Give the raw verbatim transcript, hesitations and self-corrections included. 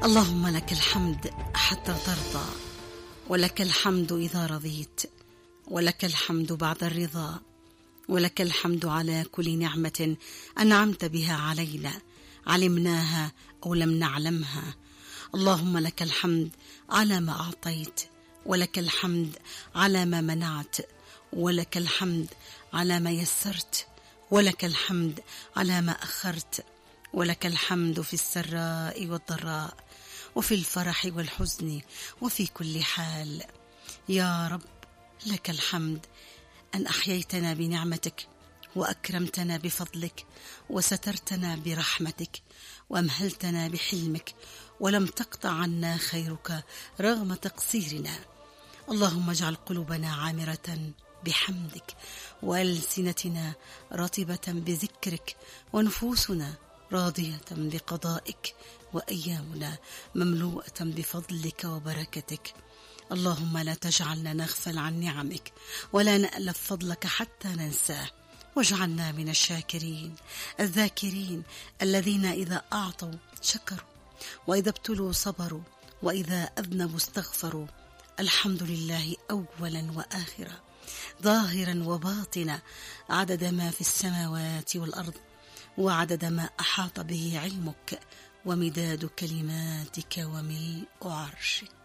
اللهم لك الحمد حتى ترضى، ولك الحمد إذا رضيت، ولك الحمد بعد الرضا، ولك الحمد على كل نعمة أنعمت بها علينا علمناها أو لم نعلمها. اللهم لك الحمد على ما أعطيت، ولك الحمد على ما منعت، ولك الحمد على ما يسرت، ولك الحمد على ما أخرت، ولك الحمد في السراء والضراء، وفي الفرح والحزن، وفي كل حال. يا رب لك الحمد أن أحييتنا بنعمتك، وأكرمتنا بفضلك، وسترتنا برحمتك، وأمهلتنا بحلمك، ولم تقطع عنا خيرك رغم تقصيرنا. اللهم اجعل قلوبنا عامرة بحمدك، وألسنتنا رطبة بذكرك، ونفوسنا راضية بقضائك، وأيامنا مملوءة بفضلك وبركتك. اللهم لا تجعلنا نغفل عن نعمك، ولا نألف فضلك حتى ننساه، واجعلنا من الشاكرين الذاكرين الذين إذا أعطوا شكروا، وإذا ابتلوا صبروا، وإذا أذنبوا استغفروا. الحمد لله أولا وآخرا، ظاهرا وباطنا، عدد ما في السماوات والأرض، وعدد ما أحاط به علمك، ومداد كلماتك، وملء عرشك.